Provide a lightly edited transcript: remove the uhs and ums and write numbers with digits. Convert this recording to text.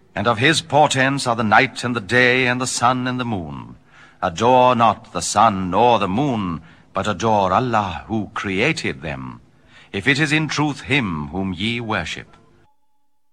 And of his portents are the night and the day and the sun and the moon. Adore not the sun nor the moon, but adore Allah who created them, if it is in truth him whom ye worship.